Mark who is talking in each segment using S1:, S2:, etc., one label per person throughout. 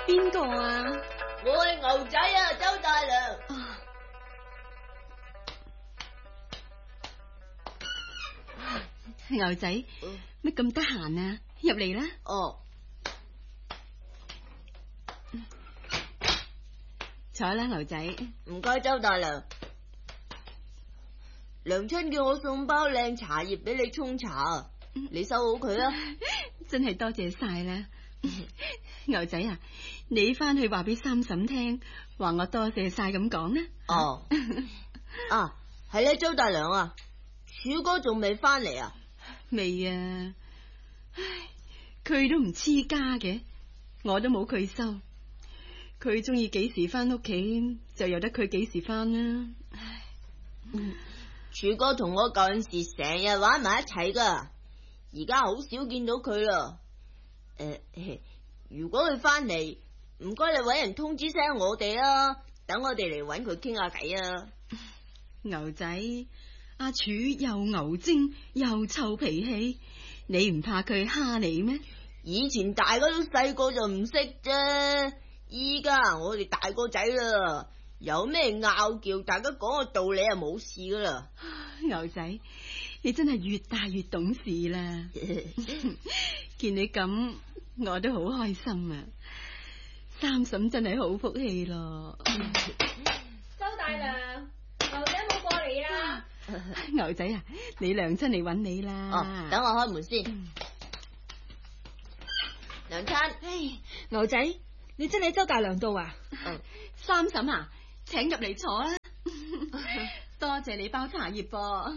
S1: 邊個啊？
S2: 我係牛仔啊，周大良。
S1: 牛仔，乜咁得閒啊？入嚟啦。
S2: 哦，
S1: 坐啦，牛仔。
S2: 唔該，周大良。娘親叫我送包靚茶葉俾你沖茶，你收好佢啦。
S1: 真係多謝晒啦。牛仔啊，你翻去話俾三嬸聽，話我多謝晒咁講啦。
S2: 哦，啊，係咧，周大良啊，柱哥仲未翻嚟啊？
S1: 未啊，唉，佢都唔黐家嘅，我都冇佢收。佢中意幾時翻屋企就由得佢幾時翻啦。唉，
S2: 柱哥同我舊陣時成日玩埋一齊噶，而家好少見到佢啦。如果佢翻嚟，唔該你搵人通知聲我哋啊，等我哋嚟搵佢傾下偈啊。
S1: 牛仔，阿柱又牛精又臭脾氣，你唔怕佢蝦你咩？
S2: 以前大家都細個就唔識啫，依家我哋大個仔啦，有咩拗撬，大家講個道理就冇事噶啦。
S1: 牛仔，你真係越大越懂事啦。見你咁，我都好開心啊！三嬸真係好福氣咯。
S3: 周大良，牛仔冇過嚟啊！
S1: 牛仔啊，你娘親嚟揾你啦。
S2: 哦，等我開門先。娘親，
S3: 牛仔，你真係周大良度啊？
S1: 三嬸啊，請入嚟坐啦。多謝你包茶葉噃。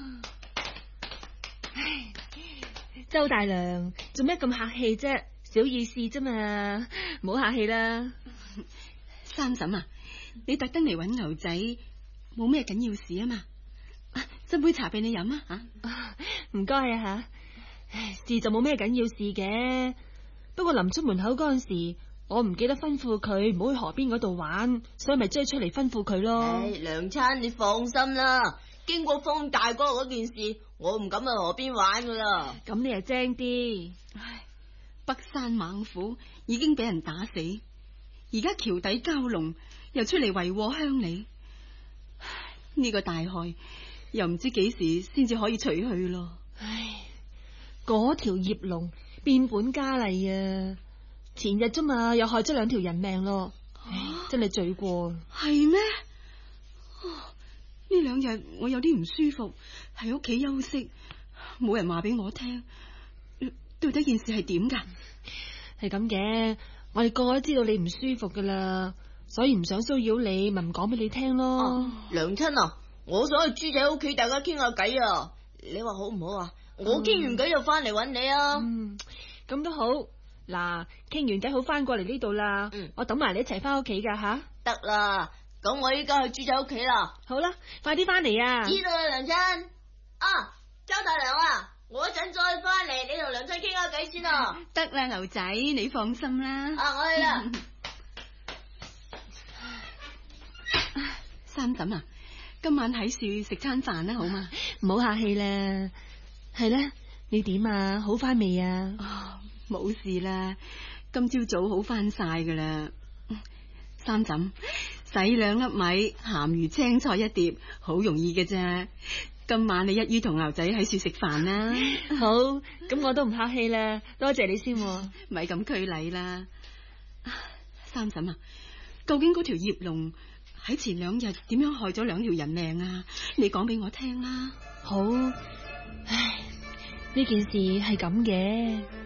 S3: 周大良做咩咁客氣啫？小意思啫嘛，唔好客氣啦。
S1: 三嬸啊，你特登嚟揾牛仔，冇咩緊要事啊嘛？斟杯茶俾你飲啊！
S3: 唔該啊吓，事就冇咩緊要事嘅。不過臨出門口嗰陣時，我唔記得吩咐佢唔好去河邊嗰度玩，所以咪追出嚟吩咐佢咯。
S2: 娘親你放心啦，經過方大哥嗰件事，我唔敢去河邊玩噶啦。
S3: 咁你又精啲。
S1: 唉，北山猛虎已經俾人打死，而家橋底蛟龍又出嚟為禍鄉里，呢個大害又唔知幾時先至可以除去咯。
S3: 唉，嗰條葉龍變本加厲啊！前日啫嘛，又害咗2條人命咯。真係罪過。
S1: 係咩？呢2日我有啲唔舒服，喺屋企休息，冇人話俾我聽，到底件事係點噶？
S3: 係咁嘅，我哋個個都知道你唔舒服噶啦，所以唔想騷擾你，咪唔講俾你聽咯。
S2: 娘親啊，我想去豬仔屋企，大家傾下偈啊，你話好唔好啊？我傾完偈就翻嚟揾你啊。
S3: 咁都好。嗱，傾完偈好翻過嚟呢度啦。我等埋你一齊翻屋企噶吓。
S2: 得啦，咁我依家去豬仔屋企啦。
S3: 好啦，快啲翻嚟啊！
S2: 知道啦，娘親。啊，周大良啊，我一陣再翻嚟，你同娘親傾下偈先啊。
S1: 得啦，牛仔，你放心啦。
S2: 啊，我去啦。
S1: 三嬸啊，今晚喺樹食餐飯啦，好嘛？
S3: 唔好客氣啦。係咧，你點啊？好翻未啊？
S1: 冇事啦，今朝早好翻晒噶啦。三嬸，洗2粒米，鹹魚青菜1碟，好容易嘅啫。今晚你一於同牛仔喺樹食飯啦。
S3: 好，咁我都唔客氣啦，多謝你先。
S1: 咪咁拘禮啦。三嬸啊，究竟嗰條葉龍喺前2日點樣害咗2條人命啊？你講俾我聽啦。
S3: 好，唉，呢件事係咁嘅。